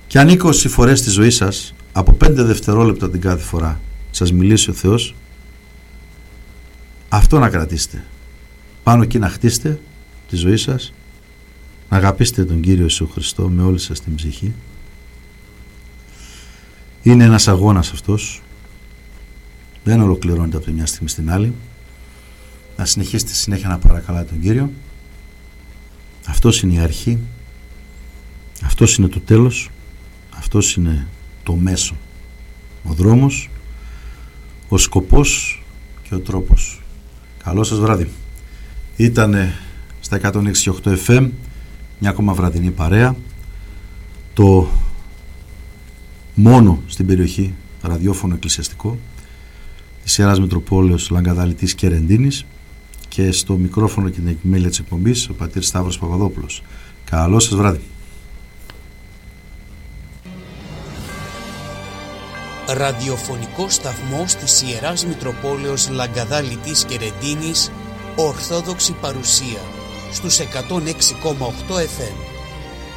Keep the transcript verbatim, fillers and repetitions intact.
Και αν είκοσι φορές στη ζωή σας, από πέντε δευτερόλεπτα την κάθε φορά, σας μιλήσει ο Θεός, αυτό να κρατήσετε. Πάνω εκεί να χτίσετε τη ζωή σας, να αγαπήσετε τον Κύριο Ιησού Χριστό με όλη σας την ψυχή. Είναι ένας αγώνας αυτός, δεν ολοκληρώνεται από τη μια στιγμή στην άλλη. Να συνεχίσετε συνέχεια να παρακαλάτε τον Κύριο. Αυτός είναι η αρχή, αυτός είναι το τέλος, αυτός είναι το μέσο, ο δρόμος, ο σκοπός και ο τρόπος. Καλό σας βράδυ. Ήτανε στα εκατόν έξι κόμμα οκτώ εφ εμ μια ακόμα βραδινή παρέα, το μόνο στην περιοχή ραδιόφωνο εκκλησιαστικό της Ιεράς Μητροπόλεως Λαγκαδαλητής και Ρεντίνης, και στο μικρόφωνο και την επιμέλεια της εκπομπής ο πατήρ Σταύρος Παπαδόπουλος. Καλό σας βράδυ. Ραδιοφωνικό σταθμός της Ιεράς Μητροπόλεως Λαγκαδαλητής και Ρεντίνης, Ορθόδοξη παρουσία στους εκατόν έξι κόμμα οκτώ εφ εμ.